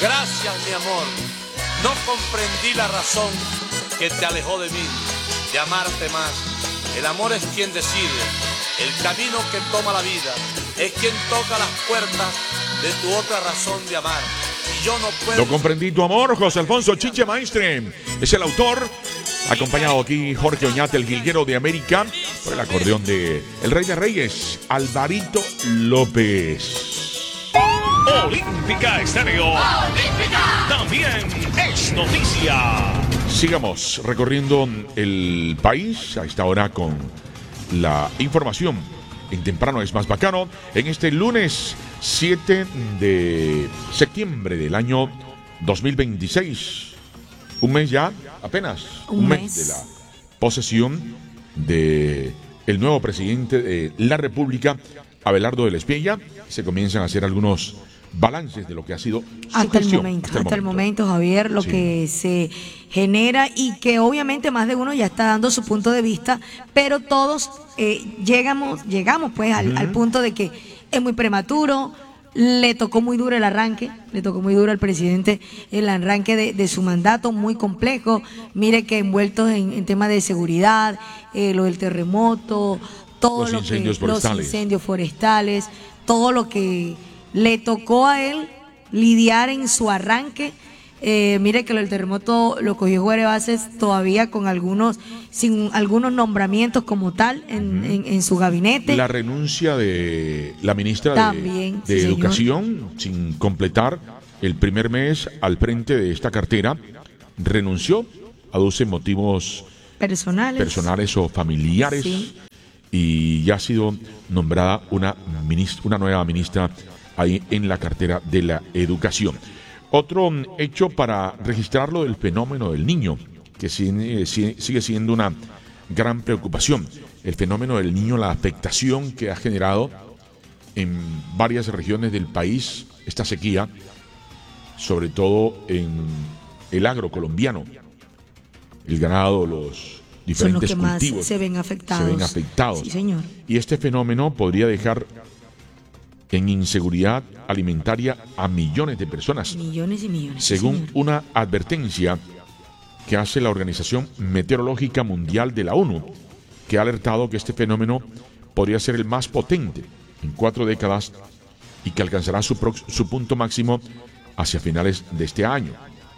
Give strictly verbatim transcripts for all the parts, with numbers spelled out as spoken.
Gracias, mi amor. No comprendí la razón que te alejó de mí, de amarte más. El amor es quien decide, el camino que toma la vida, es quien toca las puertas de tu otra razón de amar. Y yo no puedo... No comprendí tu amor, José Alfonso Chiche Maestre. Es el autor, acompañado aquí Jorge Oñate, el jilguero de América, por el acordeón de El Rey de Reyes, Alvarito López. Olímpica Estéreo. Olímpica. También es noticia. Sigamos recorriendo el país a esta hora con la información en Temprano es Más Bacano en este lunes siete de septiembre del año dos mil veintiséis. Un mes ya, apenas un, un mes. mes de la posesión de el nuevo presidente de la República, Abelardo del Espella. Se comienzan a hacer algunos balances de lo que ha sido su hasta el gestión, momento, hasta el hasta el momento, momento, Javier, lo sí. que se genera y que obviamente más de uno ya está dando su punto de vista, pero todos eh, llegamos, llegamos pues al, uh-huh. al punto de que es muy prematuro. Le tocó muy duro el arranque, le tocó muy duro al presidente el arranque de, de su mandato, muy complejo. Mire que envueltos en, en temas de seguridad, eh, lo del terremoto, todo los lo incendios que, forestales. los incendios forestales, todo lo que le tocó a él lidiar en su arranque. Eh, mire que lo del terremoto lo cogió Guarebases todavía con algunos, sin algunos nombramientos como tal en, uh-huh. en, en su gabinete. La renuncia de la ministra También, de, de sí, Educación, señor. sin completar el primer mes al frente de esta cartera, renunció, aduce motivos personales, personales o familiares, sí. Y ya ha sido nombrada una, ministra, una nueva ministra ahí en la cartera de la Educación. Otro hecho para registrarlo del fenómeno del niño, que sigue, sigue siendo una gran preocupación. El fenómeno del niño, la afectación que ha generado en varias regiones del país, esta sequía, sobre todo en el agro colombiano. El ganado, los diferentes Son los que cultivos más se ven afectados. Se ven afectados. Sí, señor. Y este fenómeno podría dejar en inseguridad alimentaria a millones de personas. Millones y millones. Según señor. una advertencia que hace la Organización Meteorológica Mundial de la ONU, que ha alertado que este fenómeno podría ser el más potente en cuatro décadas y que alcanzará su, pro- su punto máximo hacia finales de este año.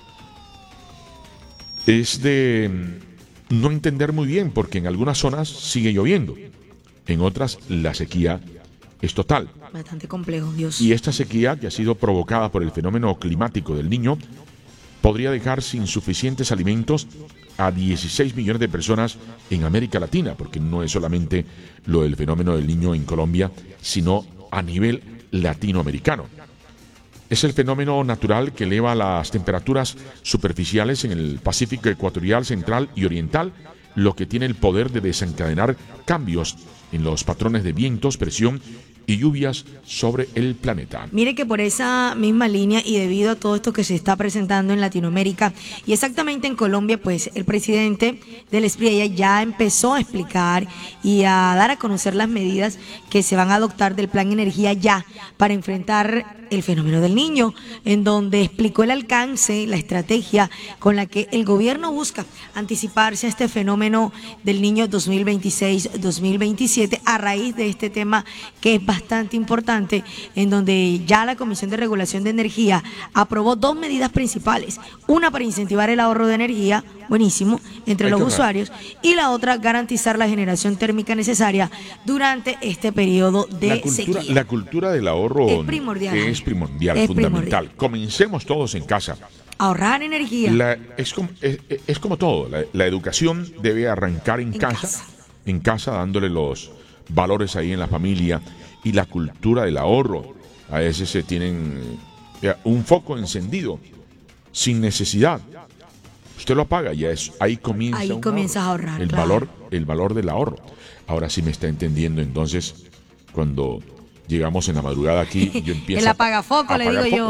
Es de no entender muy bien porque en algunas zonas sigue lloviendo, en otras la sequía es total. Bastante complejo, Dios. Y esta sequía, que ha sido provocada por el fenómeno climático del Niño, podría dejar sin suficientes alimentos a dieciséis millones de personas en América Latina, porque no es solamente lo del fenómeno del Niño en Colombia, sino a nivel latinoamericano. Es el fenómeno natural que eleva las temperaturas superficiales en el Pacífico ecuatorial, central y oriental, lo que tiene el poder de desencadenar cambios en los patrones de vientos, presión y lluvias sobre el planeta. Mire que por esa misma línea y debido a todo esto que se está presentando en Latinoamérica y exactamente en Colombia, pues el presidente del Espriella ya empezó a explicar y a dar a conocer las medidas que se van a adoptar del Plan Energía Ya para enfrentar el fenómeno del Niño, en donde explicó el alcance, la estrategia con la que el gobierno busca anticiparse a este fenómeno del Niño dos mil veintiséis dos mil veintisiete a raíz de este tema que es bastante importante, en donde ya la Comisión de Regulación de Energía aprobó dos medidas principales, una para incentivar el ahorro de energía, buenísimo, entre los usuarios, y la otra garantizar la generación térmica necesaria durante este periodo de la cultura, sequía. La cultura del ahorro es primordial. Es primordial, es fundamental. Primordial. Comencemos todos en casa. Ahorrar energía. La, es, como, es, es como todo, la, la educación debe arrancar en, en casa, casa, en casa dándole los valores ahí en la familia y la cultura del ahorro. A veces se tienen un foco encendido sin necesidad. Usted lo apaga y es, ahí comienza ahí comienzas a ahorrar. El, claro. valor, el valor del ahorro. Ahora sí me está entendiendo entonces cuando llegamos en la madrugada aquí y yo empiezo el apagafoco, a, a le digo yo.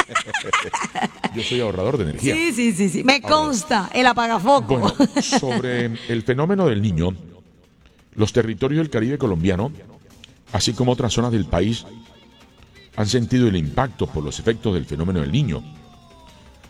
Yo soy ahorrador de energía. Sí, sí, sí, sí. Me consta el apagafoco. Bueno, sobre el fenómeno del Niño, los territorios del Caribe colombiano, así como otras zonas del país, han sentido el impacto por los efectos del fenómeno del Niño.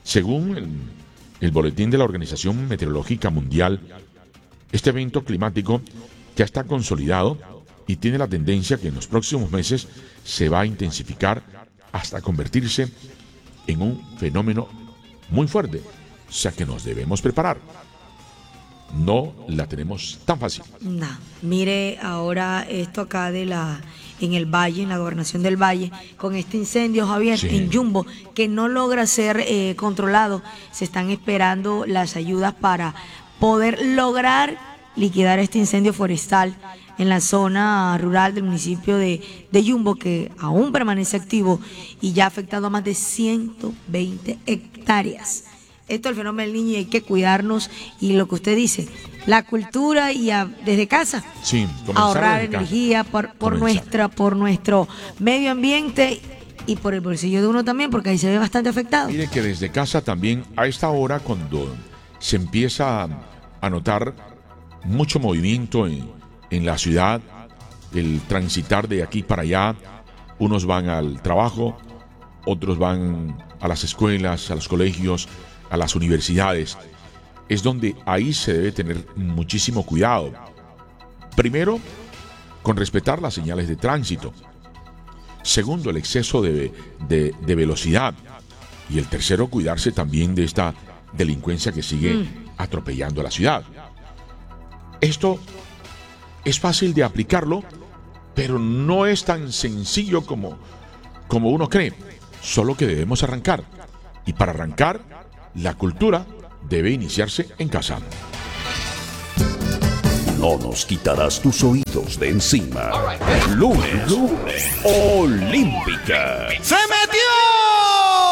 Según el, el boletín de la Organización Meteorológica Mundial, este evento climático ya está consolidado y tiene la tendencia que en los próximos meses se va a intensificar hasta convertirse en un fenómeno muy fuerte. O sea que nos debemos preparar. No la tenemos tan fácil. No, mire ahora esto acá de la en el Valle, en la gobernación del Valle, con este incendio, Javier, Sí. en Jumbo, que no logra ser eh, controlado. Se están esperando las ayudas para poder lograr liquidar este incendio forestal en la zona rural del municipio de, de Jumbo, que aún permanece activo y ya ha afectado a más de ciento veinte hectáreas. Esto es el fenómeno del niño y hay que cuidarnos. Y lo que usted dice, la cultura y a- desde casa, Sí, comenzar ahorrar desde casa. energía por, por, Comenzar. nuestra, por nuestro medio ambiente y por el bolsillo de uno también, porque ahí se ve bastante afectado. Mire que desde casa también, a esta hora, cuando se empieza a, a notar mucho movimiento en, en la ciudad, el transitar de aquí para allá, unos van al trabajo, otros van a las escuelas, a los colegios, a las universidades, es donde ahí se debe tener muchísimo cuidado. Primero, con respetar las señales de tránsito. Segundo, el exceso de, de, de velocidad. Y el tercero, cuidarse también de esta delincuencia que sigue mm. atropellando a la ciudad. Esto es fácil de aplicarlo, pero no es tan sencillo como, como uno cree. Solo que debemos arrancar. Y para arrancar, la cultura debe iniciarse en casa. No nos quitarás tus oídos de encima. Lunes, lunes, Olímpica.